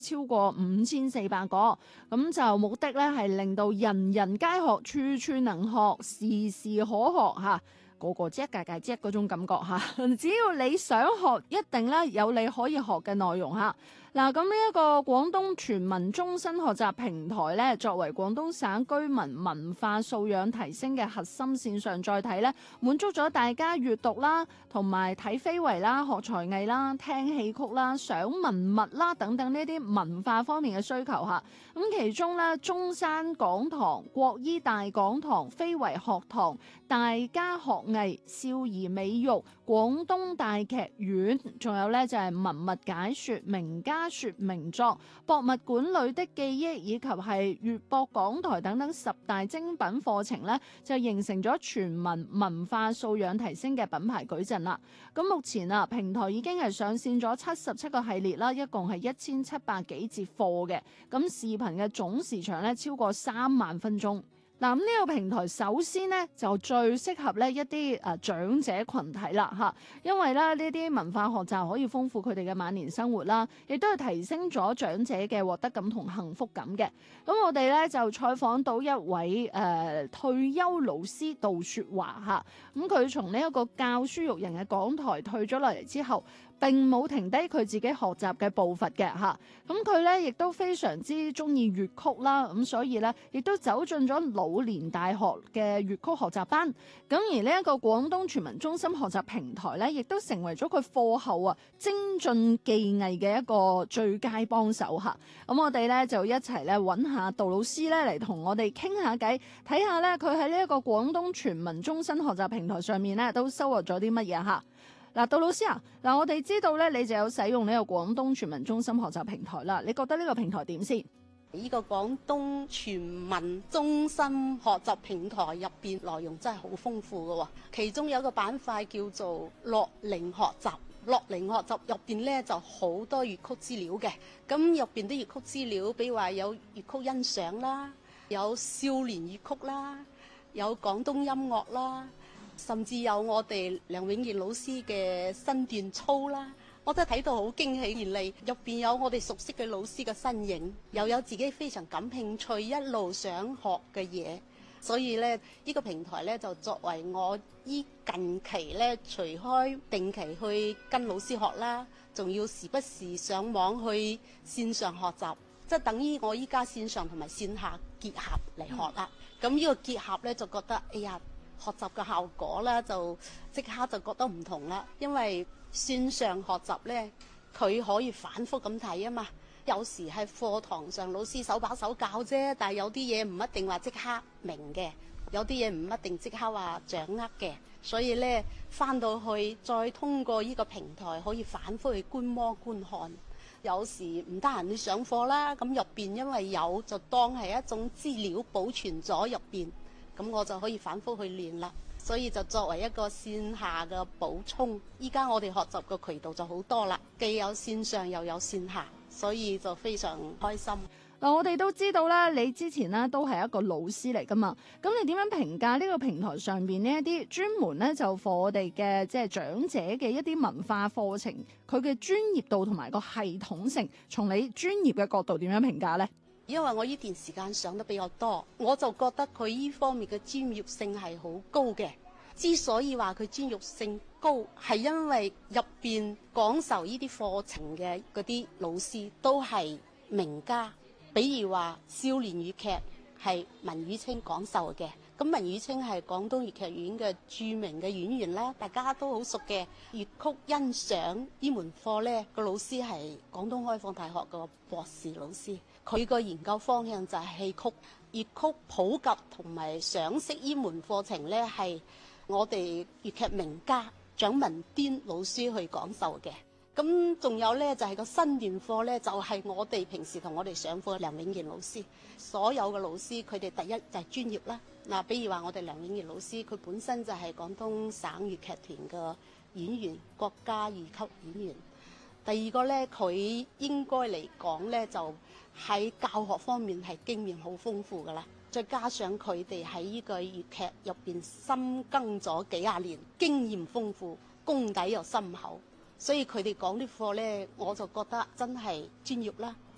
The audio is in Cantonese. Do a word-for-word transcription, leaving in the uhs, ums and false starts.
超過五千四百個，咁就目的咧係令到人人皆學，處處能學，時時可學嚇。個個知一屆屆知嗰種感覺嚇，只要你想學，一定咧有你可以學嘅內容嚇。嗱，咁呢一個廣東全民終身學習平台咧，作為廣東省居民文化素養提升嘅核心線上載體咧，滿足咗大家閱讀啦，同埋睇非遺啦、學才藝啦、聽戲曲啦、賞文物啦等等呢啲文化方面嘅需求嚇。咁其中咧，中山講堂、國醫大講堂、非遺學堂、大家學藝、少兒美育、廣東大劇院，仲有咧就係文物解說、名家說名作、博物館裏的記憶，以及係粵博講台等等十大精品課程咧，就形成咗全民文化素養提升嘅品牌矩陣啦。咁目前啊，平台已經係上線咗七十七個系列啦，一共係一千七百幾節課嘅。咁視頻嘅總時長咧超過三萬分鐘。嗱，咁呢個平台首先咧就最適合咧一啲誒長者群體啦嚇，因為咧呢啲文化學習可以豐富佢哋嘅晚年生活啦，亦都係提升咗長者嘅獲得感同幸福感嘅。咁我哋咧就採訪到一位誒、呃、退休老師杜雪華嚇，咁佢從呢一個教書育人嘅講台退咗落嚟之後，並冇停低佢自己學習嘅步伐嘅嚇，咁佢咧亦都非常之中意粵曲啦，咁所以咧亦都走進咗老年大學嘅粵曲學習班，咁而呢一個廣東全民中心學習平台咧，亦都成為咗佢課後啊精進技藝嘅一個最佳幫手嚇。咁我哋咧就一齊咧揾下杜老師咧嚟同我哋傾下偈，睇下咧佢喺呢一個廣東全民終身學習平台上面咧都收穫咗啲乜嘢嚇。嗱，杜老師啊，嗱，我哋知道咧，你就有使用呢個廣東全民終身學習平台啦。你覺得呢個平台點先？ 呢個廣東全民終身學習平台入邊內容真係好豐富嘅喎，其中有一個板塊叫做樂齡學習。樂齡學習入邊咧就好多粵曲資料嘅，咁入邊啲粵曲資料，比如話有粵曲欣賞啦，有少年粵曲啦，有廣東音樂啦。甚至有我哋梁永健老師嘅身段操啦，我真係睇到好驚喜。原嚟入邊有我哋熟悉嘅老師嘅身影，又有自己非常感興趣一路想學嘅嘢，所以咧呢、呢個平台咧就作為我依近期咧除開定期去跟老師學啦，仲要時不時上網去線上學習，即係等於我依家線上同埋線下結合嚟學啦。咁呢、嗯、個結合咧就覺得哎呀〜學習嘅效果咧，就即刻就覺得唔同啦。因為線上學習咧，佢可以反覆咁睇啊嘛。有時喺課堂上老師手把手教啫，但係有啲嘢唔一定話即刻明嘅，有啲嘢唔一定即刻話掌握嘅。所以咧，返到去再通過呢個平台，可以反覆去觀摩觀看。有時唔得閒去上課啦，咁入邊因為有，就當係一種資料保存咗入邊。咁我就可以反覆去練啦，所以就作為一個線下嘅補充。依家我哋學習嘅渠道就好多啦，既有線上又有線下，所以就非常開心。 嗱，我哋都知道啦，你之前咧都係一個老師嚟噶嘛，咁你點樣評價呢個平台上邊呢一啲專門咧就課我哋嘅即係長者嘅一啲文化課程，佢嘅專業度同埋個系統性，從你專業嘅角度點樣評價呢？ 因為我呢段時間上得比較多，我就覺得佢呢方面嘅專業性係好高嘅。之所以話佢專業性高，係因為入邊講授呢啲課程嘅嗰啲老師都係名家，比如話少年粵劇係文宇清講授嘅。咁文宇清係廣東粵劇院嘅著名嘅演員啦，大家都好熟嘅。粵曲欣賞呢門課呢，個老師係廣東開放大學個博士老師，佢個研究方向就係戲曲、粵曲普及同埋賞識呢門課程呢，係我哋粵劇名家蔣文端老師去講授嘅。咁仲有呢，就係個身段課呢，就係我哋平時同我哋上課嘅梁永健老師。所有嘅老師佢哋第一就係專業啦。嗱，比如話我哋梁永健老師，佢本身就係廣東省粵劇團嘅演員，國家二級演員。第二個呢，佢應該嚟講呢，就喺教學方面係經驗好豐富噶啦。再加上佢哋喺呢個粵劇入邊深耕咗幾廿年，經驗豐富，功底又深厚。所以佢哋講啲課呢，我就覺得真係專業啦。